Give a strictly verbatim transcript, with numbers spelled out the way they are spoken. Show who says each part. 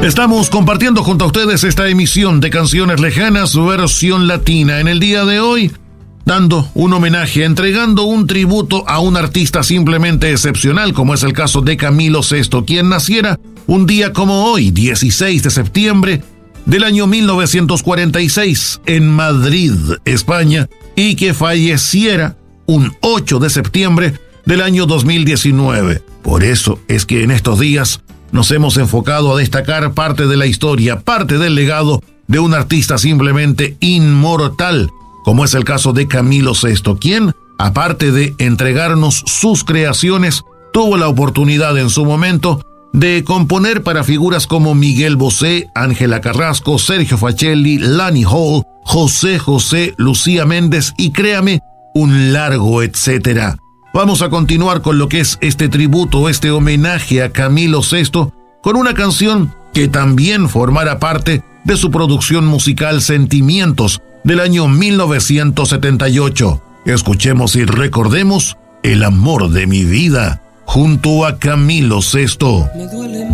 Speaker 1: Estamos compartiendo junto a ustedes esta emisión de Canciones Lejanas, versión latina. En el día de hoy, dando un homenaje, entregando un tributo a un artista simplemente excepcional, como es el caso de Camilo Sesto, quien naciera un día como hoy, dieciséis de septiembre del año mil novecientos cuarenta y seis, en Madrid, España, y que falleciera un ocho de septiembre del año dos mil diecinueve. Por eso es que en estos días nos hemos enfocado a destacar parte de la historia, parte del legado de un artista simplemente inmortal, como es el caso de Camilo Sesto, quien, aparte de entregarnos sus creaciones, tuvo la oportunidad en su momento de componer para figuras como Miguel Bosé, Ángela Carrasco, Sergio Facelli, Lani Hall, José José, Lucía Méndez y créame, un largo etcétera. Vamos a continuar con lo que es este tributo, este homenaje a Camilo Sesto, con una canción que también formará parte de su producción musical Sentimientos del año mil novecientos setenta y ocho. Escuchemos y recordemos El amor de mi vida junto a Camilo Sesto.